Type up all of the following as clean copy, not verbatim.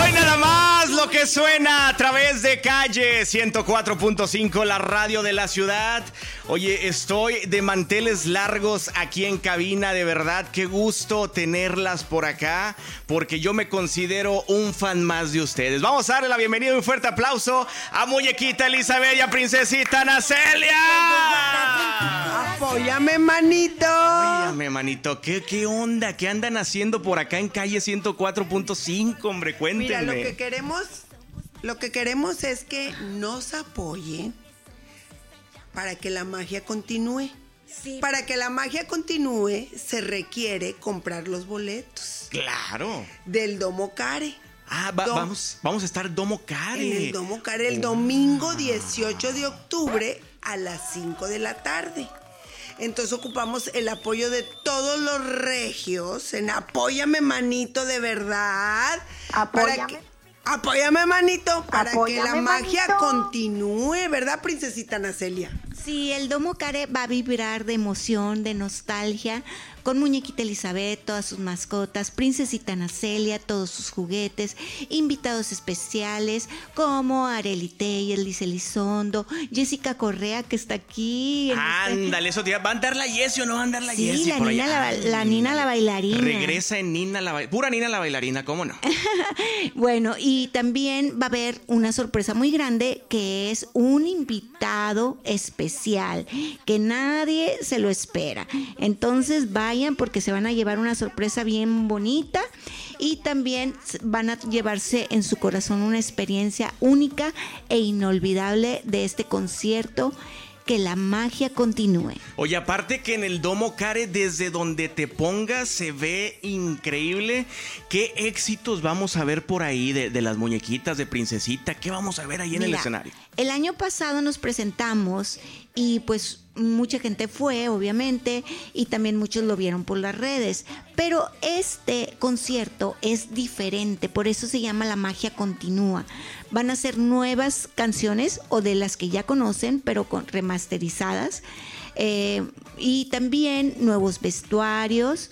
Hoy nada más lo que suena a través de Calle 104.5, la radio de la ciudad. Oye, estoy de manteles largos aquí en cabina, de verdad, qué gusto tenerlas por acá, porque yo me considero un fan más de ustedes. Vamos a darle la bienvenida y un fuerte aplauso a muñequita Elizabeth y a princesita Ana Celia. Apóyame, manito. Apóyame, manito. ¿Qué onda? ¿Qué andan haciendo por acá en Calle 104.5, hombre? Cuéntenme. Mira, lo que queremos es que nos apoyen para que la magia continúe. Sí. Para que la magia continúe, se requiere comprar los boletos. Claro. Del Domo Care. Vamos a estar Domo Care. En el Domo Care el domingo 18 de octubre a las 5 de la tarde. Entonces ocupamos el apoyo de todos los regios. Apóyame, manito, de verdad. Apóyame, manito, para que la magia continúe, ¿verdad, princesita Ana Celia? Sí, el Domo Care va a vibrar de emoción, de nostalgia, con muñequita Elizabeth, todas sus mascotas, princesita Ana Celia, todos sus juguetes, invitados especiales como Arely Telles, Liz Elizondo, Jessica Correa, que está aquí. Ándale, eso te va a andar la Jessie o no va a andar la Jessie. Sí, la Nina la bailarina. Regresa en pura Nina la bailarina, ¿cómo no? Bueno, y también va a haber una sorpresa muy grande, que es un invitado especial, que nadie se lo espera. Entonces vayan, porque se van a llevar una sorpresa bien bonita y también van a llevarse en su corazón una experiencia única e inolvidable de este concierto. Que la magia continúe. Oye, aparte que en el Domo Care, desde donde te pongas, se ve increíble. ¿Qué éxitos vamos a ver por ahí de las muñequitas de princesita? ¿Qué vamos a ver ahí en el escenario? El año pasado nos presentamos y pues mucha gente fue, obviamente, y también muchos lo vieron por las redes. Pero este concierto es diferente, por eso se llama La Magia Continúa. Van a ser nuevas canciones o de las que ya conocen, pero remasterizadas. Y también nuevos vestuarios,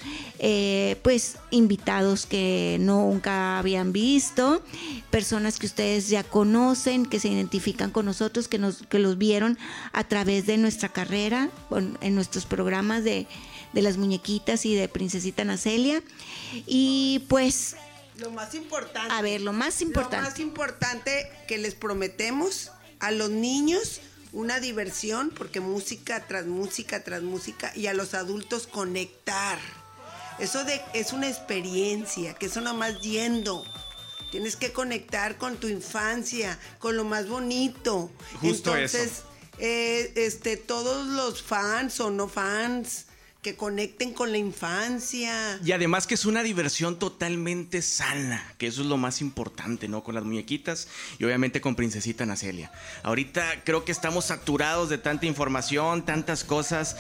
pues invitados que nunca habían visto, personas que ustedes ya conocen, que se identifican con nosotros, que los vieron a través de nuestra carrera, en nuestros programas de las muñequitas y de princesita Ana Celia. Y pues Lo más importante. A ver, lo más importante que les prometemos a los niños, una diversión, porque música tras música tras música, y a los adultos conectar. Eso es una experiencia, que eso nomás yendo. Tienes que conectar con tu infancia, con lo más bonito. Justo. Entonces, eso. Todos los fans o no fans que conecten con la infancia. Y además que es una diversión totalmente sana, que eso es lo más importante, ¿no? Con las muñequitas y obviamente con princesita Ana Celia. Ahorita creo que estamos saturados de tanta información, tantas cosas,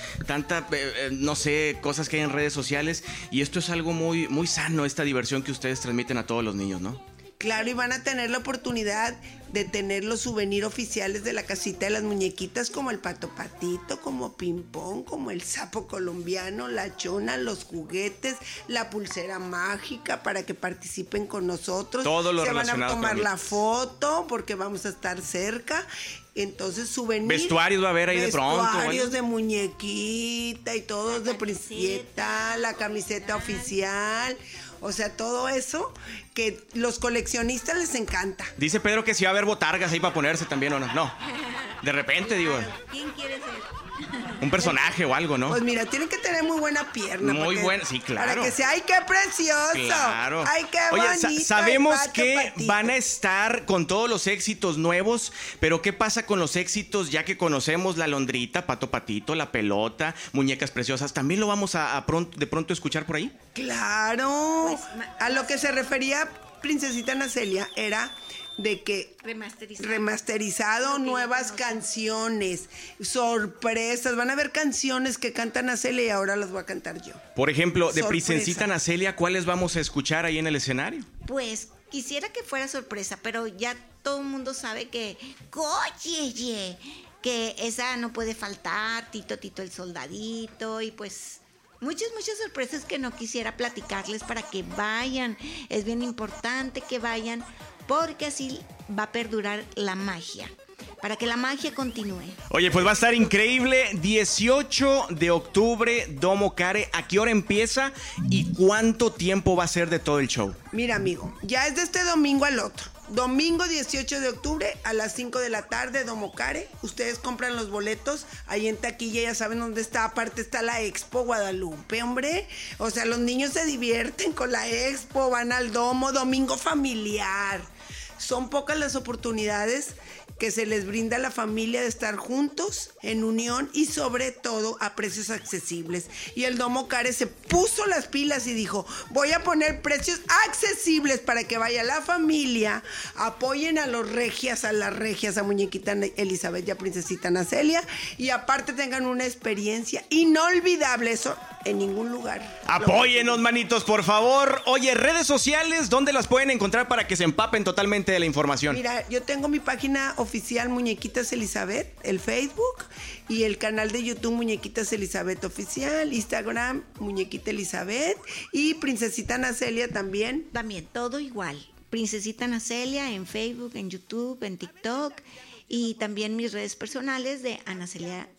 no sé, cosas que hay en redes sociales, y esto es algo muy, muy sano, esta diversión que ustedes transmiten a todos los niños, ¿no? Claro, y van a tener la oportunidad de tener los souvenirs oficiales de la casita de las muñequitas, como el Pato Patito, como Ping Pong, como el sapo colombiano, la chona, los juguetes, la pulsera mágica, para que participen con nosotros. Todo lo Se van a relacionado tomar con la foto porque vamos a estar cerca. Entonces, souvenirs. Vestuarios va a haber ahí de pronto. Vestuarios de muñequita y todos de princesita, la camiseta oficial. O sea, todo eso que los coleccionistas les encanta. Dice Pedro que si va a haber botargas ahí para ponerse también, ¿o no? No, de repente digo, ¿Quién quiere ser? un personaje o algo, ¿no? Pues mira, tienen que tener muy buena pierna. Muy buena, sí, claro. Para que sea, ¡ay, qué precioso! Claro. ¡Ay, qué Oye, bonito! sabemos el Pato que Patito. van a estar con todos los éxitos nuevos, pero ¿qué pasa con los éxitos ya que conocemos la Londrita, Pato Patito, la pelota, muñecas preciosas? ¿También lo vamos de pronto escuchar por ahí? Claro. Pues, a lo que se refería princesita Ana Celia era de que remasterizado, nuevas canciones, sorpresas. Van a haber canciones que cantan Ana Celia y ahora las voy a cantar yo. Por ejemplo, de Sorpresa. princesita Ana Celia, ¿cuáles vamos a escuchar ahí en el escenario? Pues quisiera que fuera sorpresa, pero ya todo el mundo sabe que Coyeye, que esa no puede faltar, Tito el Soldadito, y pues Muchas sorpresas que no quisiera platicarles para que vayan. Es bien importante que vayan porque así va a perdurar la magia. Para que la magia continúe. Oye, pues va a estar increíble. 18 de octubre, Domo Care. ¿A qué hora empieza y cuánto tiempo va a ser de todo el show? Mira, amigo, ya es de este domingo al otro. Domingo 18 de octubre a las 5 de la tarde, Domo Care. Ustedes compran los boletos ahí en taquilla, ya saben dónde está. Aparte está la Expo Guadalupe, hombre. O sea, los niños se divierten con la Expo, van al Domo, domingo familiar. Son pocas las oportunidades que se les brinda a la familia de estar juntos, en unión y sobre todo a precios accesibles. Y el Domo Care se puso las pilas y dijo, voy a poner precios accesibles para que vaya la familia, apoyen a los regias, a las regias, a muñequita Elizabeth y a princesita Ana Celia, y aparte tengan una experiencia inolvidable, eso en ningún lugar. Apóyenos, manitos, por favor. Oye, redes sociales, ¿dónde las pueden encontrar para que se empapen totalmente de la información? Mira, yo tengo mi página oficial Muñequitas Elizabeth, el Facebook, y el canal de YouTube Muñequitas Elizabeth Oficial, Instagram Muñequita Elizabeth y Princesita Ana Celia también. También, todo igual. Princesita Ana Celia en Facebook, en YouTube, en TikTok y también mis redes personales de Ana Celia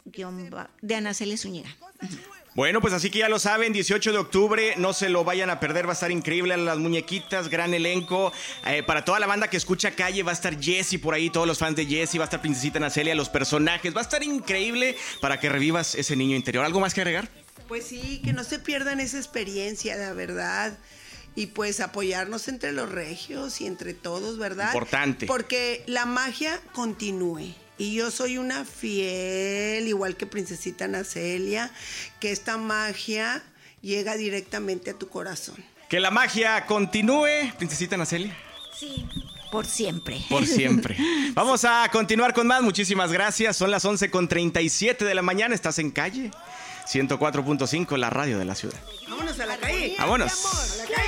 Zúñiga. Bueno, pues así que ya lo saben, 18 de octubre, no se lo vayan a perder, va a estar increíble las muñequitas, gran elenco. Para toda la banda que escucha Calle va a estar Jessie por ahí, todos los fans de Jessie, va a estar Princesita Ana Celia, los personajes, va a estar increíble para que revivas ese niño interior. ¿Algo más que agregar? Pues sí, que no se pierdan esa experiencia, la verdad. Y pues apoyarnos entre los regios y entre todos, ¿verdad? Importante. Porque la magia continúe. Y yo soy una fiel, igual que Princesita Ana Celia, que esta magia llega directamente a tu corazón. Que la magia continúe, Princesita Ana Celia. Sí, por siempre. Por siempre. Vamos a continuar con más. Muchísimas gracias. Son las 11:37 de la mañana. Estás en Calle 104.5, la radio de la ciudad. Vámonos a la calle. Vámonos. A la calle.